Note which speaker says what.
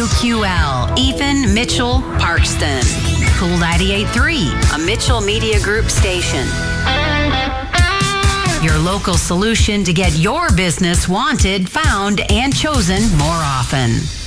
Speaker 1: WQL, Ethan Mitchell, Parkston. Cool 98.3, a Mitchell Media Group station. Your local solution to get your business wanted, found, and chosen more often.